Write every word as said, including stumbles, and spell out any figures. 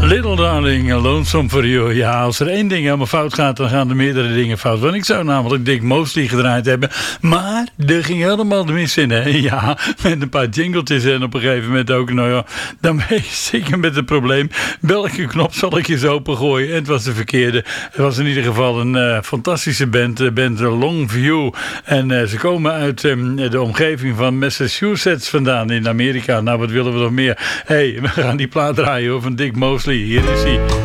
Little Darling, Lonesome for You. Ja, als er één ding helemaal fout gaat, dan gaan er meerdere dingen fout. Want ik zou namelijk Dick Mosley gedraaid hebben. Maar er ging helemaal de mis in, hè. Ja, met een paar jingletjes en op een gegeven moment ook. Nou ja, dan zit je met het probleem. Welke knop zal ik eens opengooien? En het was de verkeerde. Het was in ieder geval een uh, fantastische band. De band Longview. En uh, ze komen uit um, de omgeving van Massachusetts vandaan in Amerika. Nou, wat willen we nog meer? Hé, hey, we gaan die plaat draaien hoor, van Dick Mosley. Hier is hij.